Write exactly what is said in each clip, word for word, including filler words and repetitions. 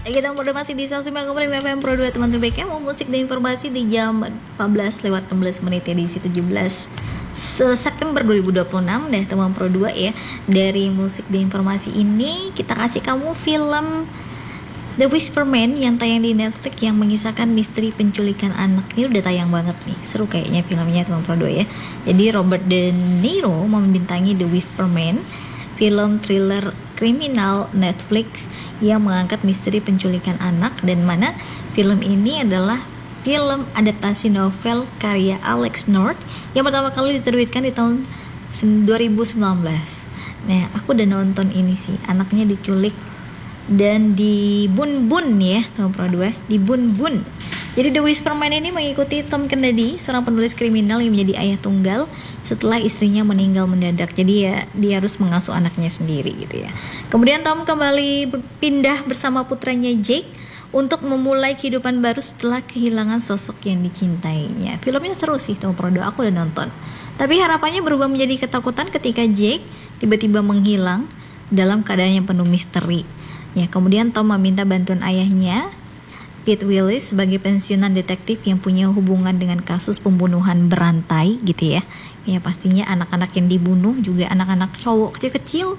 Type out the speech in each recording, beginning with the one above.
Kita mau masih di seratus sembilan koma lima F M Pro dua, teman terbaik kamu, musik dan informasi di jam empat belas lewat enam belas menit, edisi tujuh belas September dua ribu dua puluh enam deh teman Pro dua ya. Dari musik dan informasi ini kita kasih kamu film The Whisper Man yang tayang di Netflix yang mengisahkan misteri penculikan anak. Ini udah tayang banget nih, seru kayaknya filmnya teman Pro dua ya. Jadi Robert De Niro membintangi The Whisper Man, film thriller kriminal Netflix yang mengangkat misteri penculikan anak, dan mana film ini adalah film adaptasi novel karya Alex North yang pertama kali diterbitkan di tahun dua ribu sembilan belas. Nah, aku udah nonton ini sih, anaknya diculik dan dibun-bun ya, teman Pro dua, dibun-bun. Jadi The Whisper Man ini mengikuti Tom Kennedy, seorang penulis kriminal yang menjadi ayah tunggal setelah istrinya meninggal mendadak. Jadi ya dia harus mengasuh anaknya sendiri gitu ya. Kemudian Tom kembali berpindah bersama putranya Jake untuk memulai kehidupan baru setelah kehilangan sosok yang dicintainya. Filmnya seru sih teman Pro dua, aku udah nonton. Tapi harapannya berubah menjadi ketakutan ketika Jake tiba-tiba menghilang dalam keadaan yang penuh misteri. Ya, kemudian Tom meminta bantuan ayahnya Pete Willis sebagai pensiunan detektif yang punya hubungan dengan kasus pembunuhan berantai gitu ya. Ya pastinya anak-anak yang dibunuh juga anak-anak cowok kecil-kecil.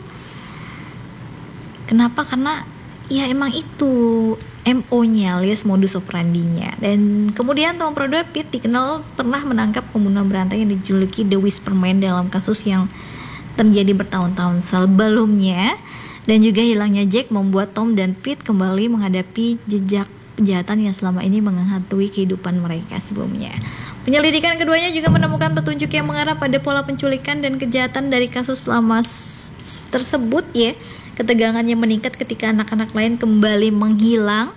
Kenapa? Karena ya emang itu M O-nya alias modus operandinya. Dan kemudian Tom Pro dua, Pete dikenal pernah menangkap pembunuh berantai yang dijuluki The Whisper Man dalam kasus yang terjadi bertahun-tahun sebelumnya. Dan juga hilangnya Jack membuat Tom dan Pete kembali menghadapi jejak kejahatan yang selama ini menghantui kehidupan mereka sebelumnya. Penyelidikan keduanya juga menemukan petunjuk yang mengarah pada pola penculikan dan kejahatan dari kasus lama tersebut ya. Ketegangannya meningkat ketika anak-anak lain kembali menghilang,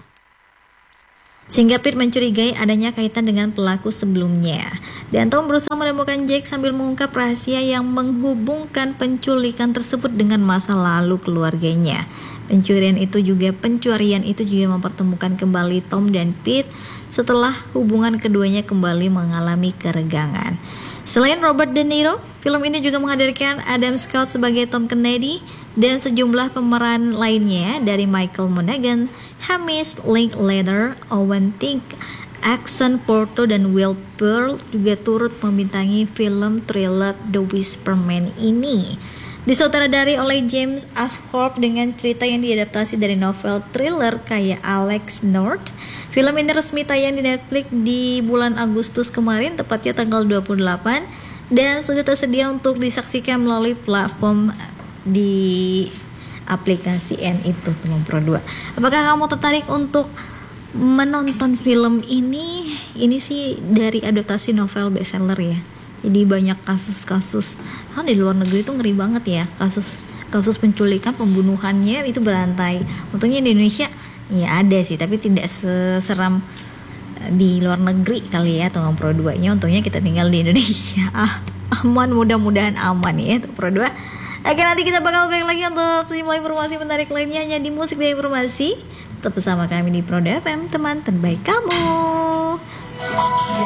sehingga Pete mencurigai adanya kaitan dengan pelaku sebelumnya. Dan Tom berusaha menemukan Jack sambil mengungkap rahasia yang menghubungkan penculikan tersebut dengan masa lalu keluarganya. Pencurian itu juga pencurian itu juga mempertemukan kembali Tom dan Pete setelah hubungan keduanya kembali mengalami keregangan. Selain Robert De Niro, film ini juga menghadirkan Adam Scott sebagai Tom Kennedy dan sejumlah pemeran lainnya dari Michael Monaghan, Hamish Linklater, Owen Teague, Axon Porto dan Will Pearl juga turut membintangi film thriller The Whisper Man ini. Disutradari oleh James Ashford dengan cerita yang diadaptasi dari novel thriller karya Alex North. Film ini resmi tayang di Netflix di bulan Agustus kemarin, tepatnya tanggal dua puluh delapan, dan sudah tersedia untuk disaksikan melalui platform di aplikasi N itu teman Pro dua. Apakah kamu tertarik untuk menonton film ini? Ini sih dari adaptasi novel bestseller ya. Jadi banyak kasus-kasus, kan di luar negeri itu ngeri banget ya, kasus kasus penculikan, pembunuhannya itu berantai. Untungnya di Indonesia ya ada sih, tapi tidak seseram di luar negeri kali ya teman Pro dua nya. Untungnya kita tinggal di Indonesia. Ah, aman, mudah-mudahan aman ya teman Pro dua. Oke, nanti kita bakal balik lagi untuk sejumlah informasi menarik lainnya hanya di musik dan informasi. Tetap bersama kami di Pro dua F M, teman terbaik kamu.